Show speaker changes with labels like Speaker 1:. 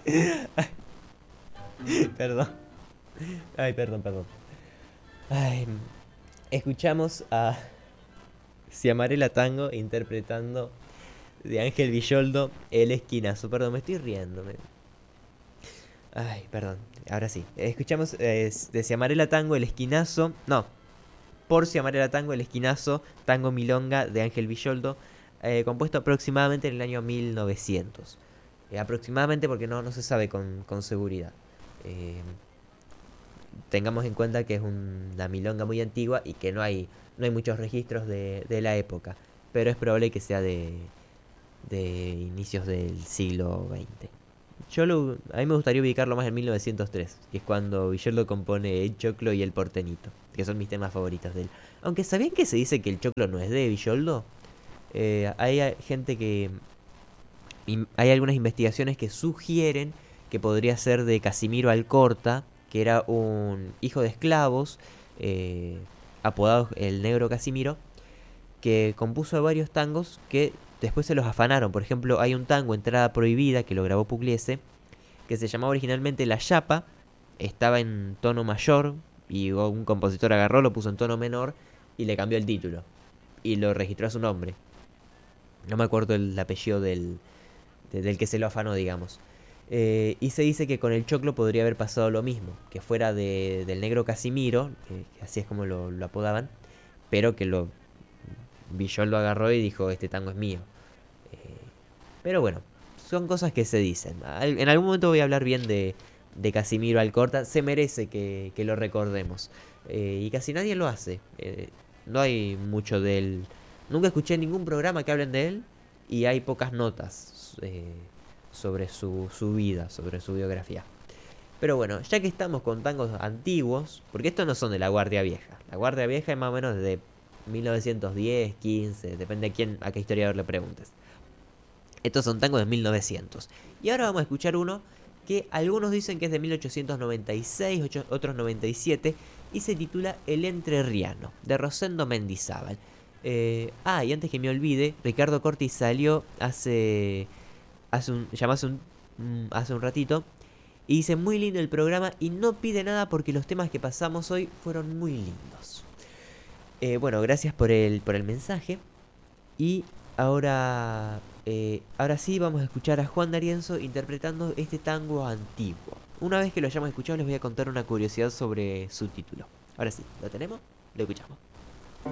Speaker 1: Perdón. Ay, perdón, perdón. Ay, escuchamos a Ciamarela Tango interpretando de Ángel Villoldo El Esquinazo. Perdón, me estoy riendo. Ay, perdón. Ahora sí. Escuchamos de Ciamarela Tango El Esquinazo. No, por Ciamarela Tango El Esquinazo, Tango Milonga de Ángel Villoldo, compuesto aproximadamente en el año 1900. Aproximadamente porque no se sabe con seguridad. Eh, Tengamos en cuenta que es una milonga muy antigua y que no hay muchos registros de la época, pero es probable que sea de inicios del siglo XX. A mí me gustaría ubicarlo más en 1903, que es cuando Villoldo compone El Choclo y El Portenito, que son mis temas favoritos de él. Aunque ¿sabían que se dice que El Choclo no es de Villoldo? Hay gente que... Hay algunas investigaciones que sugieren que podría ser de Casimiro Alcorta, que era un hijo de esclavos, eh, apodado el Negro Casimiro, que compuso varios tangos que después se los afanaron. Por ejemplo, hay un tango, Entrada Prohibida, que lo grabó Pugliese, que se llamaba originalmente La Chapa, estaba en tono mayor, y un compositor agarró, lo puso en tono menor, y le cambió el título, y lo registró a su nombre. No me acuerdo el apellido del que se lo afanó, digamos. Y se dice que con el Choclo podría haber pasado lo mismo, que fuera del Negro Casimiro, que así es como lo apodaban, pero que Villol lo agarró y dijo, este tango es mío. Eh, pero bueno, son cosas que se dicen. En algún momento voy a hablar bien de Casimiro Alcorta, se merece que lo recordemos. Y casi nadie lo hace. No hay mucho de él. Nunca escuché ningún programa que hablen de él y hay pocas notas sobre su vida, sobre su biografía. Pero bueno, ya que estamos con tangos antiguos, porque estos no son de la Guardia Vieja. La Guardia Vieja es más o menos de 1910, 15, depende a qué historiador le preguntes. Estos son tangos de 1900. Y ahora vamos a escuchar uno que algunos dicen que es de 1896, otros 97, y se titula El Entrerriano, de Rosendo Mendizábal. Y antes que me olvide, Ricardo Corti salió hace un ratito, y dice muy lindo el programa y no pide nada porque los temas que pasamos hoy fueron muy lindos. Bueno, gracias por el mensaje. Y ahora sí vamos a escuchar a Juan D'Arienzo interpretando este tango antiguo. Una vez que lo hayamos escuchado les voy a contar una curiosidad sobre su título. Ahora sí, ¿lo tenemos? Lo escuchamos.